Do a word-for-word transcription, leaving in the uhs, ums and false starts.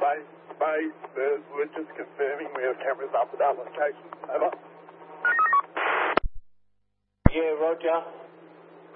base, base, uh, we're just confirming we have cameras up at our location. Over. Yeah, Roger.